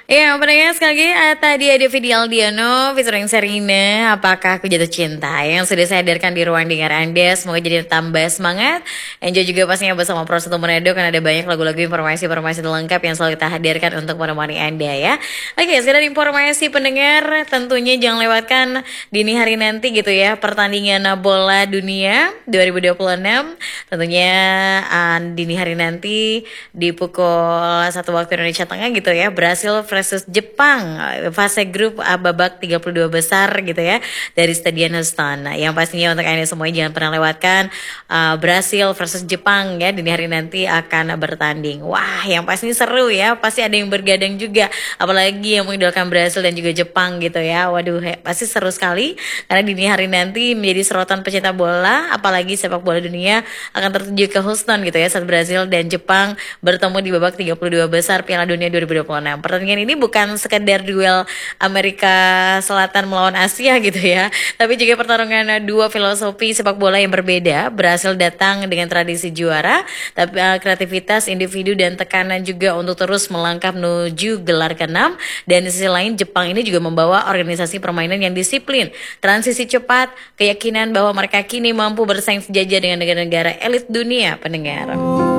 Ya, pendengar sekali lagi tadi ada Vidi Aldiano featuring Serina, Apakah Aku Jatuh Cinta, yang sudah saya hadirkan di ruang dengar Anda. Semoga jadi tambah semangat. Enjoy juga pastinya bersama Pro 1 Manado, karena ada banyak lagu-lagu informasi-informasi lengkap yang selalu kita hadirkan untuk menemani Anda ya. Oke, sekedar informasi pendengar, tentunya jangan lewatkan dini hari nanti gitu ya, pertandingan bola dunia 2026. Tentunya dini hari nanti di pukul 1 waktu Indonesia Tengah gitu ya, Brasil versus Jepang, fase grup babak 32 besar gitu ya, dari Stadion Houston. Yang pastinya untuk Anda semuanya jangan pernah lewatkan Brasil versus Jepang ya, dini hari nanti akan bertanding. Wah, yang pasti seru ya, pasti ada yang bergadang juga, apalagi yang mengidolakan Brasil dan juga Jepang gitu ya. Waduh, pasti seru sekali karena dini hari nanti menjadi sorotan pecinta bola, apalagi sepak bola dunia akan tertuju ke Houston gitu ya, saat Brasil dan Jepang bertemu di babak 32 besar Piala Dunia 2026. Pertandingan ini bukan sekedar duel Amerika Selatan melawan Asia gitu ya, tapi juga pertarungan dua filosofi sepak bola yang berbeda. Brasil datang dengan tradisi juara, tapi kreativitas individu dan tekanan juga untuk terus melangkah menuju gelar ke-6. Dan di sisi lain Jepang ini juga membawa organisasi permainan yang disiplin, transisi cepat, keyakinan bahwa mereka kini mampu bersaing sejajar dengan negara-negara elit dunia, pendengar.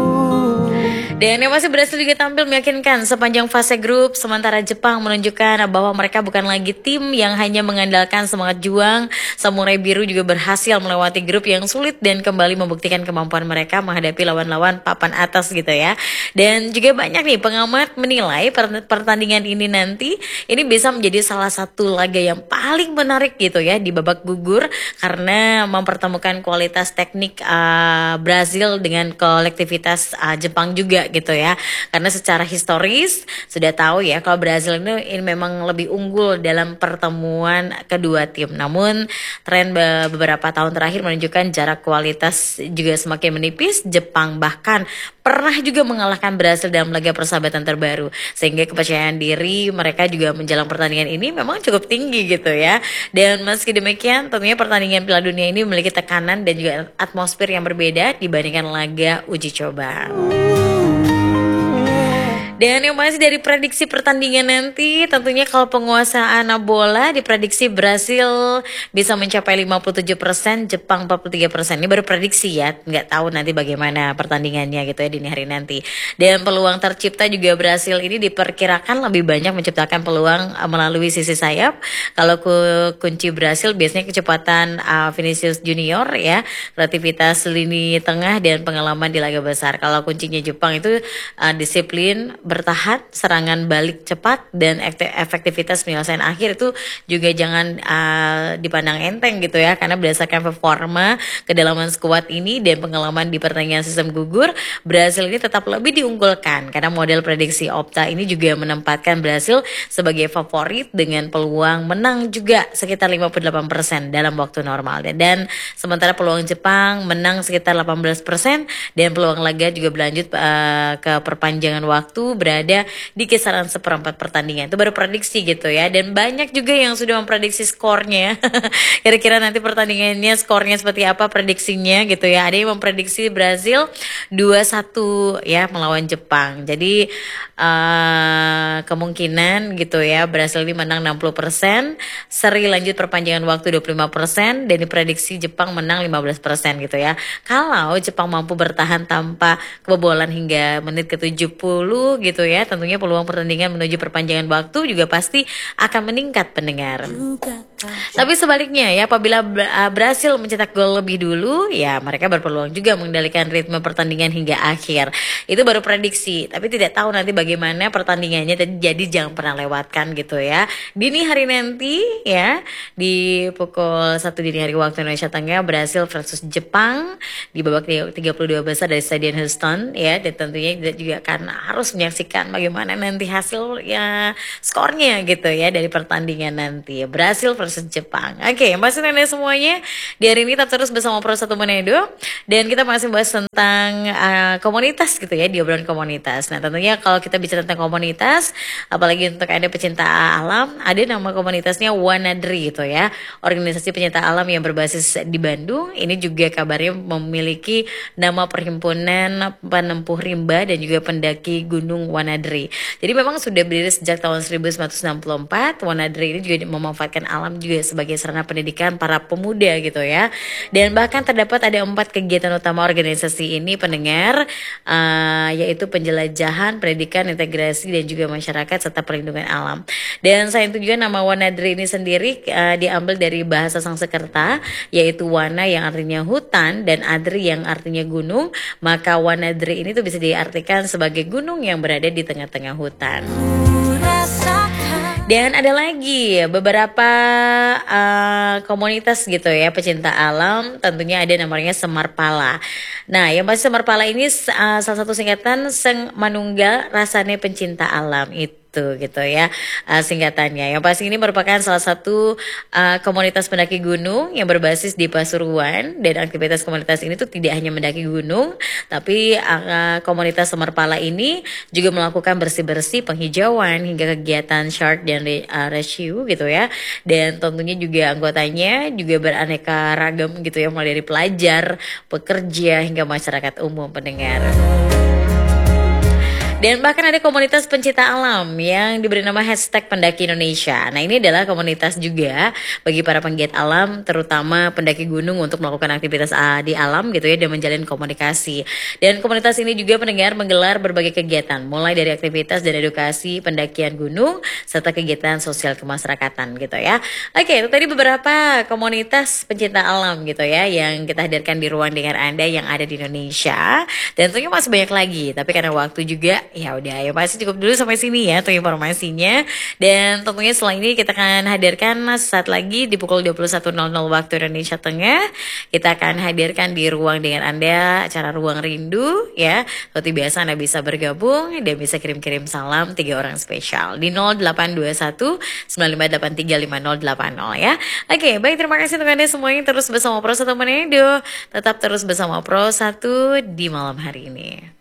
Dan yang masih berhasil juga tampil meyakinkan sepanjang fase grup, sementara Jepang menunjukkan bahwa mereka bukan lagi tim yang hanya mengandalkan semangat juang. Samurai Biru juga berhasil melewati grup yang sulit dan kembali membuktikan kemampuan mereka menghadapi lawan-lawan papan atas gitu ya. Dan juga banyak nih pengamat menilai pertandingan ini nanti ini bisa menjadi salah satu laga yang paling menarik gitu ya di babak gugur, karena mempertemukan kualitas teknik Brazil dengan kolektivitas Jepang juga gitu ya. Karena secara historis sudah tahu ya kalau Brazil ini memang lebih unggul dalam pertemuan kedua tim. Namun tren beberapa tahun terakhir menunjukkan jarak kualitas juga semakin menipis. Jepang bahkan pernah juga mengalahkan Brazil dalam laga persahabatan terbaru, sehingga kepercayaan diri mereka juga menjelang pertandingan ini memang cukup tinggi gitu ya. Dan meski demikian tentunya pertandingan Piala Dunia ini memiliki tekanan dan juga atmosfer yang berbeda dibandingkan laga uji coba. Dan yang masih dari prediksi pertandingan nanti, tentunya kalau penguasaan bola diprediksi Brasil bisa mencapai 57%, Jepang 43%. Ini baru prediksi ya, nggak tahu nanti bagaimana pertandingannya gitu ya dini hari nanti. Dan peluang tercipta juga Brasil ini diperkirakan lebih banyak menciptakan peluang melalui sisi sayap. Kalau kunci Brasil biasanya kecepatan Vinicius Junior ya, kreativitas lini tengah dan pengalaman di laga besar. Kalau kuncinya Jepang itu disiplin, bertahan, serangan balik cepat, dan efektivitas penyelesaian akhir itu juga jangan dipandang enteng gitu ya, karena berdasarkan performa, kedalaman skuad ini dan pengalaman di pertandingan sistem gugur, Brasil ini tetap lebih diunggulkan karena model prediksi Opta ini juga menempatkan Brasil sebagai favorit dengan peluang menang juga sekitar 58% dalam waktu normal. Dan sementara peluang Jepang menang sekitar 18% dan peluang laga juga berlanjut ke perpanjangan waktu berada di kisaran seperempat pertandingan. Itu baru prediksi gitu ya. Dan banyak juga yang sudah memprediksi skornya. Kira-kira nanti pertandingannya skornya seperti apa prediksinya gitu ya. Ada yang memprediksi Brasil 2-1 ya melawan Jepang. Jadi kemungkinan gitu ya Brasil ini menang 60%, seri lanjut perpanjangan waktu 25%, dan diprediksi Jepang menang 15% gitu ya. Kalau Jepang mampu bertahan tanpa kebobolan hingga menit ke-70 gitu ya, tentunya peluang pertandingan menuju perpanjangan waktu juga pasti akan meningkat, pendengar. Tapi sebaliknya ya, apabila Brasil mencetak gol lebih dulu, ya mereka berpeluang juga mengendalikan ritme pertandingan hingga akhir. Itu baru prediksi, tapi tidak tahu nanti bagaimana pertandingannya. Jadi jangan pernah lewatkan gitu ya. Dini hari nanti ya, di pukul 1 dini hari waktu Indonesia Tengah, Brasil versus Jepang di babak 32 besar dari Stadion Houston ya. Dan tentunya juga akan harus menyaksikan bagaimana nanti hasil ya, skornya gitu ya dari pertandingan nanti Brasil versus Jepang. Oke, masih nanya semuanya di hari ini tetap terus bersama Pro 1 Manado, dan kita masih bahas tentang komunitas gitu ya, di obrolan komunitas. Nah tentunya kalau kita bicara tentang komunitas, apalagi untuk Anda pecinta alam, ada nama komunitasnya Wanadri gitu ya, organisasi pecinta alam yang berbasis di Bandung. Ini juga kabarnya memiliki nama perhimpunan penempuh rimba dan juga pendaki gunung Gunung Wanadri. Jadi memang sudah berdiri sejak tahun 1964. Wanadri ini juga memanfaatkan alam juga sebagai sarana pendidikan para pemuda gitu ya. Dan bahkan terdapat ada 4 kegiatan utama organisasi ini pendengar, yaitu penjelajahan, pendidikan, integrasi, dan juga masyarakat serta perlindungan alam. Dan selain itu juga nama Wanadri ini sendiri diambil dari bahasa Sanskerta, yaitu Wana yang artinya hutan dan Adri yang artinya gunung. Maka Wanadri ini tuh bisa diartikan sebagai gunung yang berada di tengah-tengah hutan. Dan ada lagi beberapa komunitas gitu ya pecinta alam, tentunya ada namanya Semarpala. Nah, yang pasti Semarpala ini salah satu singkatan Seng Manunggal Rasane Pencinta Alam itu gitu ya, singkatannya. Yang pasti ini merupakan salah satu komunitas pendaki gunung yang berbasis di Pasuruan, dan aktivitas komunitas ini tuh tidak hanya mendaki gunung, tapi komunitas Semarpala ini juga melakukan bersih-bersih, penghijauan, hingga kegiatan short dan rescue gitu ya. Dan tentunya juga anggotanya juga beraneka ragam gitu ya, mulai dari pelajar, pekerja, hingga masyarakat umum pendengar. Dan bahkan ada komunitas pencinta alam yang diberi nama #pendaki Indonesia. Nah, ini adalah komunitas juga bagi para penggiat alam, terutama pendaki gunung, untuk melakukan aktivitas di alam gitu ya, dan menjalin komunikasi. Dan komunitas ini juga pendengar menggelar berbagai kegiatan, mulai dari aktivitas dan edukasi pendakian gunung serta kegiatan sosial kemasyarakatan gitu ya. Oke, itu tadi beberapa komunitas pencinta alam gitu ya yang kita hadirkan di ruang dengar Anda yang ada di Indonesia. Dan tentunya masih banyak lagi, tapi karena waktu juga, ya udah, ya pasti cukup dulu sampai sini ya untuk informasinya. Dan tentunya setelah ini kita akan hadirkan saat lagi di pukul 21.00 waktu Indonesia Tengah. Kita akan hadirkan di ruang dengan Anda acara Ruang Rindu ya. Seperti biasa Anda bisa bergabung dan bisa kirim-kirim salam 3 orang spesial di 0821 95835080 ya. Oke, baik, terima kasih untuk Anda semuanya terus bersama Pro 1 Manado. Tetap terus bersama Pro 1 di malam hari ini.